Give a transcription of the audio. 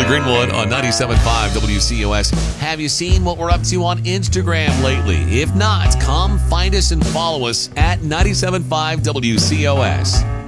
Charlie Greenwood on 97.5 WCOS. Have you seen what we're up to on Instagram lately? If not, come find us and follow us at 97.5 WCOS.